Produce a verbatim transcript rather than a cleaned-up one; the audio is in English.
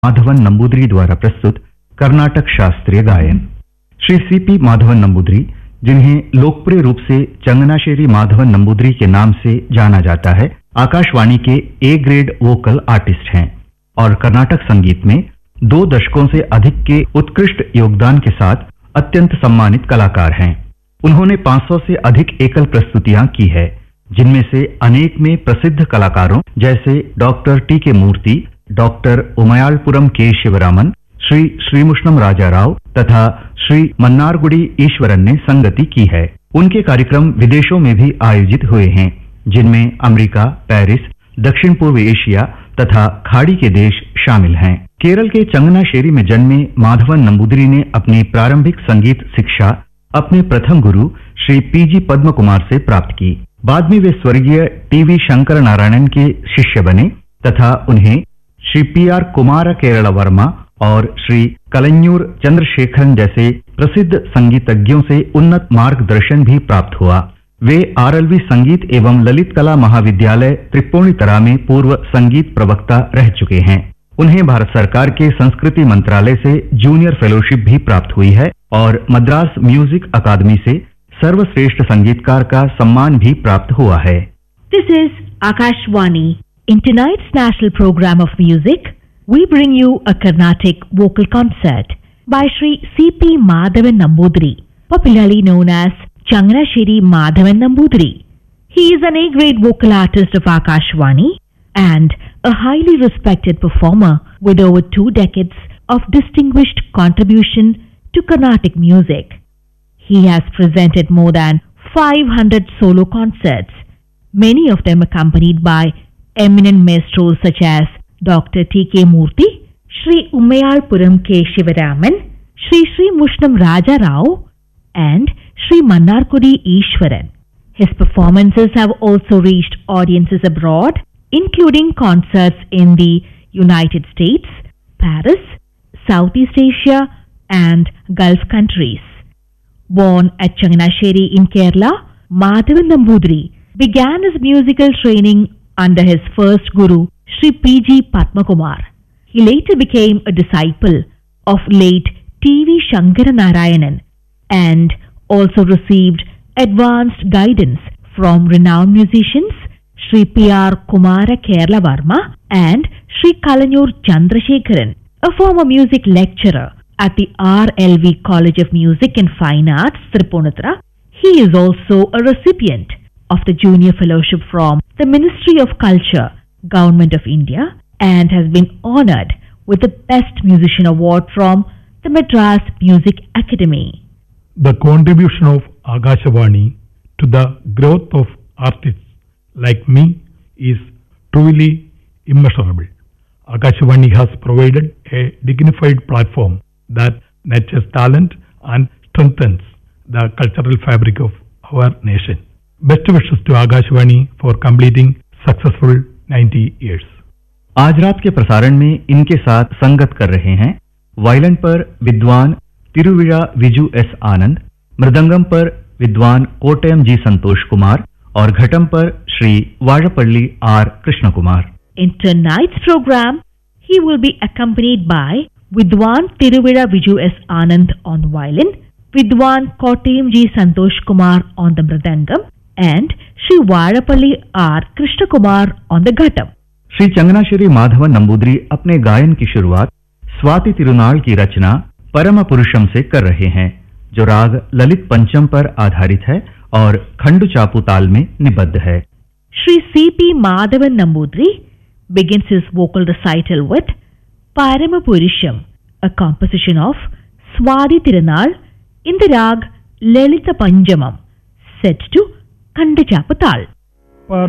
माधवन नंबूदरी द्वारा प्रस्तुत कर्नाटक शास्त्रीय गायन। श्री सी पी माधवन नंबूदरी, जिन्हें लोकप्रिय रूप से चंगनाशेरी माधवन नंबूदरी के नाम से जाना जाता है, आकाशवाणी के ए ग्रेड वोकल आर्टिस्ट हैं और कर्नाटक संगीत में दो दशकों से अधिक के उत्कृष्ट योगदान के साथ अत्यंत सम्मानित कलाकार हैं। उन्होंने पाँच सौ से अधिक एकल प्रस्तुतियां की है, जिनमें से अनेक में प्रसिद्ध कलाकारों जैसे डॉक्टर टी के मूर्ति, डॉक्टर उमयालपुरम के शिवरामन, श्री श्रीमुष्णम राजा राव तथा श्री मन्नारगुडी ईश्वरन ने संगति की है। उनके कार्यक्रम विदेशों में भी आयोजित हुए हैं, जिनमें अमेरिका, पेरिस, दक्षिण पूर्व एशिया तथा खाड़ी के देश शामिल हैं। केरल के चंगनाशेरी में जन्मे माधवन नंबूदरी ने अपनी प्रारंभिक संगीत शिक्षा अपने प्रथम गुरु श्री पी जी पद्म कुमार से प्राप्त की। बाद में वे स्वर्गीय टी वी शंकर नारायणन के शिष्य बने तथा उन्हें श्री पी आर कुमार केरल वर्मा और श्री कलन्यूर चंद्रशेखरन जैसे प्रसिद्ध संगीतज्ञों से उन्नत मार्गदर्शन भी प्राप्त हुआ। वे आर एल वी संगीत एवं ललित कला महाविद्यालय त्रिपुनितरा में पूर्व संगीत प्रवक्ता रह चुके हैं। उन्हें भारत सरकार के संस्कृति मंत्रालय से जूनियर फेलोशिप भी प्राप्त हुई है और मद्रास म्यूजिक अकादमी से सर्वश्रेष्ठ संगीतकार का सम्मान भी प्राप्त हुआ है। This is Akashvani. In tonight's national program of music, we bring you a Carnatic vocal concert by Shri C P Madhavan Nambudiri, popularly known as Changanasheri Madhavan Nambudiri. He is an A-grade vocal artist of Akashvani and a highly respected performer with over two decades of distinguished contribution to Carnatic music. He has presented more than five hundred solo concerts, many of them accompanied by eminent maestros such as Doctor T K Murthy, Shri Umayalpuram K Shivaraman, Shri Shri Mushnam Raja Rao, and Shri Mannargudi Ishwaran. His performances have also reached audiences abroad, including concerts in the United States, Paris, Southeast Asia, and Gulf countries. Born at Changanasheri in Kerala, Madhavan Nambudiri began his musical training under his first guru, Shri P G Padma Kumar. He later became a disciple of late T V Shankara Narayanan and also received advanced guidance from renowned musicians Shri P R Kumara Kerala Varma and Shri Kalanur Chandrasekharan, a former music lecturer at the R L V College of Music and Fine Arts, Tripunithra. He is also a recipient of the Junior Fellowship from the Ministry of Culture, Government of India, and has been honored with the Best Musician Award from the Madras Music Academy. The contribution of Akashvani to the growth of artists like me is truly immeasurable. Akashvani has provided a dignified platform that nurtures talent and strengthens the cultural fabric of our nation. Best wishes to Akashvani for completing successful ninety years. आज रात के प्रसारण में इनके साथ संगत कर रहे हैं वायलिन पर विद्वान तिरुविरा विजू एस आनंद, मृदंगम पर विद्वान कोटयम जी संतोष कुमार और घटम पर Shri वाड़पल्ली are Krishna Kumar. In tonight's program, he will be accompanied by Vidwan Tiruvira Viju S. Anand on violin, Vidwan Kottayam G. Santosh Kumar on the mridangam, and Shri Varapalli R. Krishna Kumar on the ghatam. Shri Changanassery Madhavan Namboodiri अपने गायन की शुरुआत स्वाति तिरुनाल की रचना परम पुरुषम से कर रहे हैं, जो राग ललित पंचम पर आधारित है और खंडु चापू ताल में निबद्ध है। Shri C P Madhavan Nambudiri begins his vocal recital with Parama Purusham, a composition of Swati Tirunal in the rag Lalita Panjamam, set to Khandu Chapu Tal.